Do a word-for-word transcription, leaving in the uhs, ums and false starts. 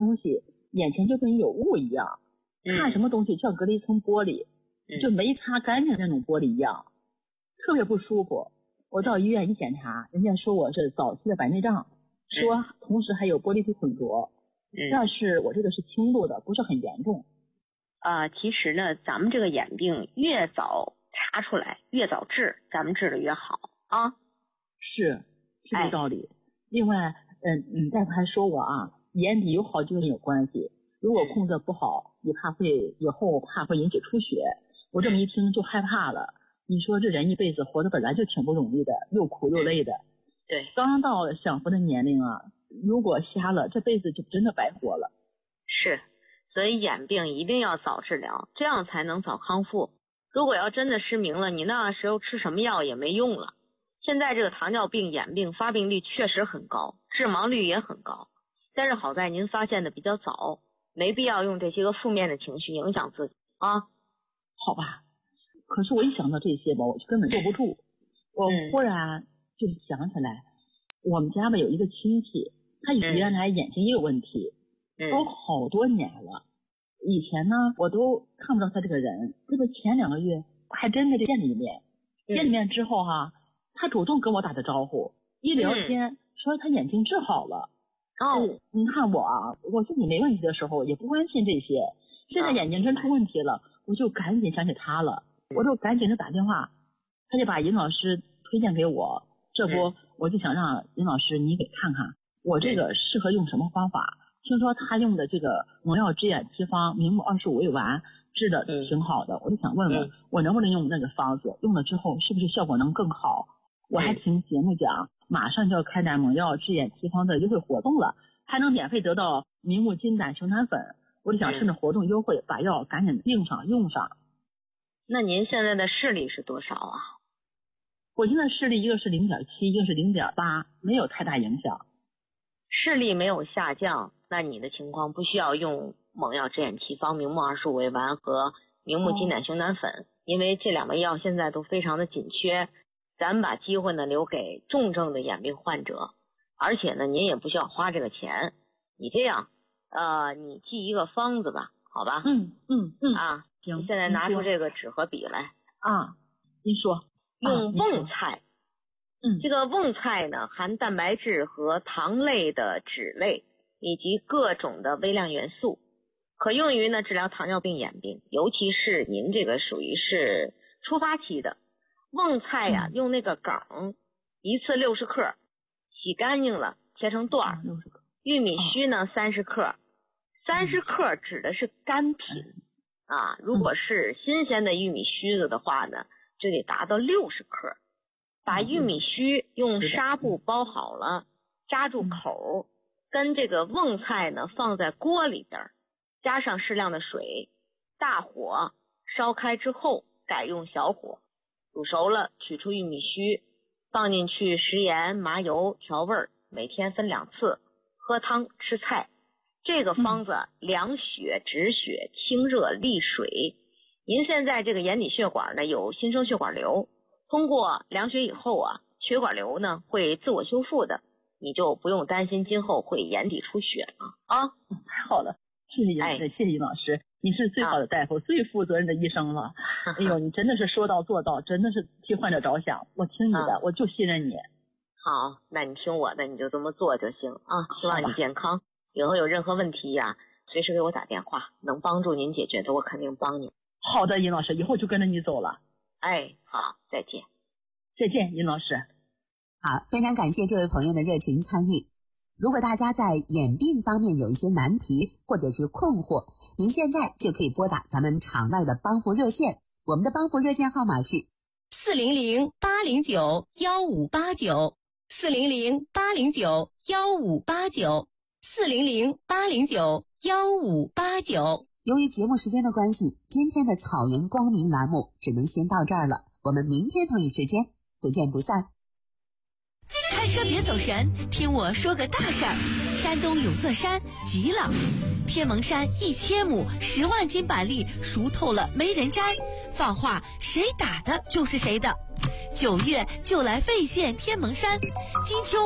东西，眼前就跟有雾一样，看什么东西就像隔了一层玻璃， 嗯、 就没擦干净那种玻璃一样，特别不舒服。我到医院一检查，人家说我是早期的白内障，说同时还有玻璃体混浊，嗯、但是我这个是轻度的，不是很严重。 啊、呃，其实呢，咱们这个眼病越早查出来，越早治，咱们治的越好啊。 是，是这个道理。哎、另外，嗯嗯，大夫还说我啊，眼底有好几个人有关系，如果控制不好，你怕会以后怕会引起出血。我这么一听就害怕了。你说这人一辈子活得本来就挺不容易的，又苦又累的。 对， 刚到享福的年龄啊，如果瞎了，这辈子就真的白活了。 是。所以眼病一定要早治疗，这样才能早康复。如果要真的失明了，你那时候吃什么药也没用了。现在这个糖尿病眼病发病率确实很高，致盲率也很高，但是好在您发现的比较早，没必要用这些个负面的情绪影响自己啊。 好吧，可是我一想到这些吧，我就根本坐不住。我忽然就想起来，嗯、我们家吧有一个亲戚，他原来眼睛也有问题。 嗯、 都好多年了，以前呢我都看不到他这个人，这个前两个月还真的见了一面， 嗯、 见了面之后哈、啊，他主动跟我打的招呼，一聊天、嗯、说他眼睛治好了。 哦， 你看我啊，我说你没问题的时候也不关心这些，现在眼睛真出问题了，我就赶紧想起他了，我就赶紧就打电话，他就把尹老师推荐给我，这不、嗯、我就想让尹老师你给看看我这个适合用什么方法。听说他用的这个蒙药治眼七方明目二十五味丸治的挺好的、嗯、我就想问问、嗯、我能不能用那个方子，用了之后是不是效果能更好。我还听节目讲马上就要开展蒙药治眼七方的优惠活动了，还能免费得到明目金胆熊胆粉，我就想趁着活动优惠把药赶紧订上用上。 那您现在的视力是多少啊？ 我现在视力一个是零点七，一个是零点八，没有太大影响。 视力没有下降，那你的情况不需要用蒙药治眼七方明目二十五味丸和明目金胆熊胆粉、哦、因为这两味药现在都非常的紧缺，咱们把机会呢留给重症的眼病患者，而且呢您也不需要花这个钱。你这样呃，你记一个方子吧，好吧？ 嗯嗯嗯啊， 行， 你现在拿出这个纸和笔来啊，您说。 用瓮菜、啊嗯， 这个瓮菜呢含蛋白质和糖类的脂类以及各种的微量元素，可用于呢治疗糖尿病眼病，尤其是您这个属于是初发期的。瓮菜呀、啊嗯、用那个梗一次六十克，洗干净了切成段儿。 六十克。 玉米须呢三十克，三十克指的是干品、嗯、啊，如果是新鲜的玉米须子的话呢，就得达到六十克。把玉米须用纱布包好了，扎住口，跟这个瓮菜呢放在锅里边，加上适量的水，大火烧开之后改用小火煮熟了，取出玉米须，放进去食盐麻油调味，每天分两次，喝汤吃菜。这个方子凉血止血清热利水。您现在这个眼底血管呢有新生血管瘤，通过凉血以后啊，血管瘤呢会自我修复的，你就不用担心今后会眼底出血了啊！ 太好了，谢谢尹、哎、谢谢尹老师，你是最好的大夫、啊、最负责任的医生了。哎呦，你真的是说到做到，真的是替患者着想。我听你的、啊，我就信任你。 好，那你听我的，你就这么做就行啊！希望你健康，以后有任何问题呀、啊，随时给我打电话，能帮助您解决的，我肯定帮你。 好的，尹老师，以后就跟着你走了。 哎，好，再见。 再见，尹老师。 好，非常感谢这位朋友的热情参与。如果大家在眼病方面有一些难题或者是困惑，您现在就可以拨打咱们场外的帮扶热线，我们的帮扶热线号码是四零零八零九幺五八九，四零零八零九幺五八九，四零零八零九幺五八九。 由于节目时间的关系，今天的草原光明栏目只能先到这儿了，我们明天同一时间不见不散。 开车别走神，听我说个大事儿。山东有座山急了，天蒙山一千亩十万斤板栗熟透了没人摘，放话谁打的就是谁的。九月就来费县天蒙山，金秋